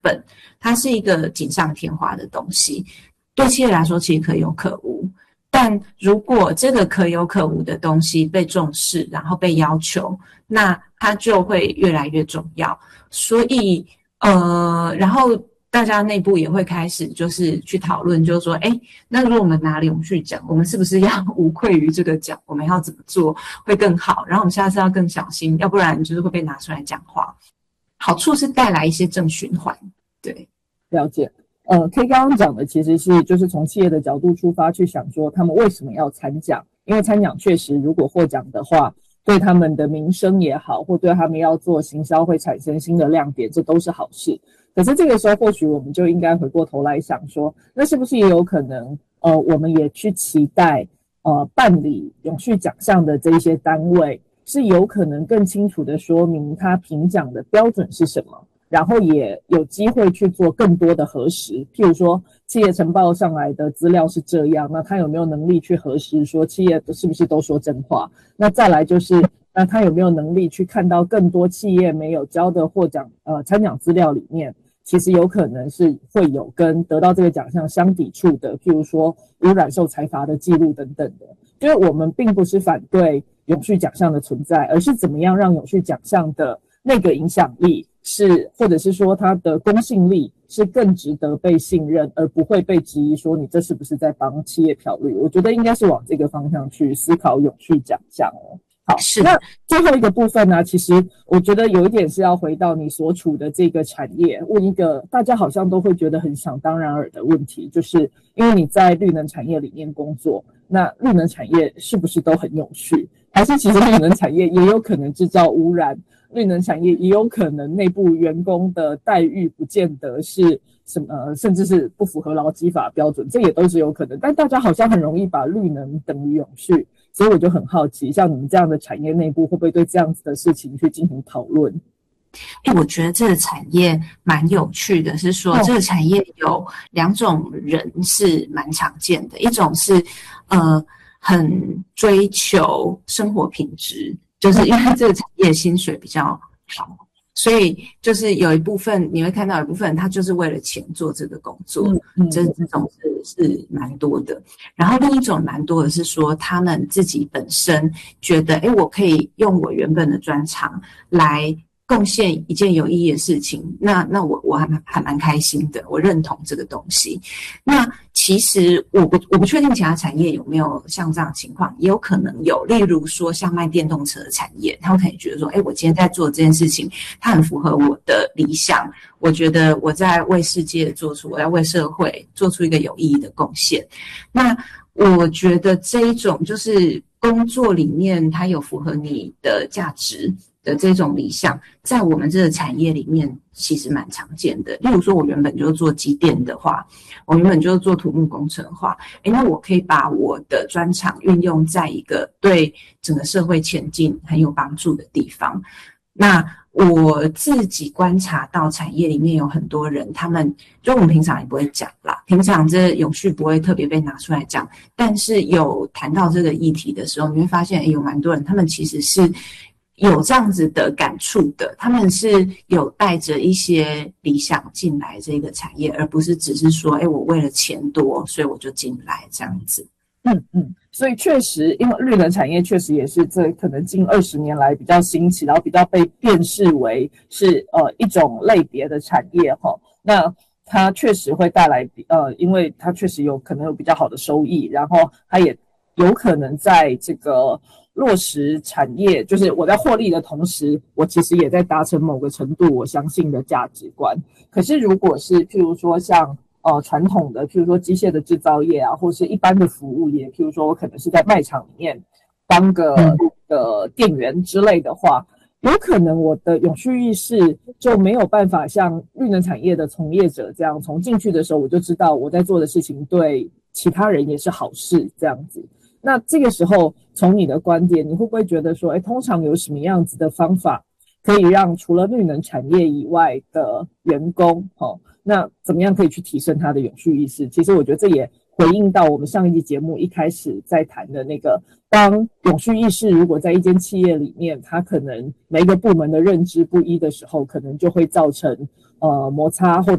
分，它是一个锦上添花的东西，对企业来说其实可有可无。但如果这个可有可无的东西被重视，然后被要求，那它就会越来越重要。所以然后大家内部也会开始就是去讨论，就是说那如果我们拿永续奖，我们是不是要无愧于这个奖，我们要怎么做会更好，然后我们下次要更小心，要不然就是会被拿出来讲话。好处是带来一些正循环。对， 了解。K 刚刚讲的其实是就是从企业的角度出发去想说他们为什么要参奖，因为参奖确实如果获奖的话，对他们的名声也好，或对他们要做行销会产生新的亮点，这都是好事。可是这个时候或许我们就应该回过头来想说，那是不是也有可能我们也去期待办理永续奖项的这一些单位是有可能更清楚的说明他评奖的标准是什么，然后也有机会去做更多的核实，譬如说企业呈报上来的资料是这样，那他有没有能力去核实说企业是不是都说真话，那再来就是那他有没有能力去看到更多企业没有交的获奖参奖资料里面其实有可能是会有跟得到这个奖项相抵触的，譬如说污染受裁罚的记录等等的。就是我们并不是反对永续奖项的存在，而是怎么样让永续奖项的那个影响力是，或者是说它的公信力是更值得被信任，而不会被质疑说你这是不是在帮企业漂绿。我觉得应该是往这个方向去思考永续奖项哦。好，那最后一个部分呢，其实我觉得有一点是要回到你所处的这个产业，问一个大家好像都会觉得很想当然尔的问题，就是因为你在绿能产业里面工作，那绿能产业是不是都很永续？还是其实绿能产业也有可能制造污染？绿能产业也有可能内部员工的待遇不见得是什么，甚至是不符合劳基法标准，这也都是有可能。但大家好像很容易把绿能等于永续，所以我就很好奇，像你们这样的产业内部会不会对这样子的事情去进行讨论？ 我觉得这个产业蛮有趣的，是说这个产业有两种人是蛮常见的，一种是很追求生活品质，就是因为这个产业薪水比较好，所以就是有一部分你会看到有一部分人他就是为了钱做这个工作，这种是蛮多的。然后另一种蛮多的是说他们自己本身觉得我可以用我原本的专长来贡献一件有意义的事情，那我还蛮开心的，我认同这个东西。那其实我不确定其他产业有没有像这样的情况，也有可能有。例如说像卖电动车的产业，他们可能觉得说我今天在做这件事情它很符合我的理想，我觉得我在为世界我在为社会做出一个有意义的贡献。那我觉得这一种就是工作里面它有符合你的价值的这种理想，在我们这个产业里面其实蛮常见的。例如说我原本就是做机电的话，我原本就是做土木工程的话，那我可以把我的专长运用在一个对整个社会前进很有帮助的地方。那我自己观察到产业里面有很多人，他们就我们平常也不会讲啦，平常这永续不会特别被拿出来讲，但是有谈到这个议题的时候，你会发现有蛮多人他们其实是有这样子的感触的，他们是有带着一些理想进来这个产业，而不是只是说我为了钱多所以我就进来这样子。 所以确实因为绿能产业确实也是这可能近20年来比较兴起，然后比较被辨识为是一种类别的产业齁。那它确实会带来因为它确实有可能有比较好的收益，然后它也有可能在这个落实产业，就是我在获利的同时，我其实也在达成某个程度我相信的价值观。可是如果是譬如说像传统的譬如说机械的制造业啊，或是一般的服务业，譬如说我可能是在卖场里面当个店员之类的话，有可能我的永续意识就没有办法像绿能产业的从业者这样，从进去的时候我就知道我在做的事情对其他人也是好事这样子。那这个时候从你的观点，你会不会觉得说通常有什么样子的方法可以让除了绿能产业以外的员工那怎么样可以去提升他的永续意识？其实我觉得这也回应到我们上一集节目一开始在谈的那个，当永续意识如果在一间企业里面，它可能每一个部门的认知不一的时候，可能就会造成摩擦或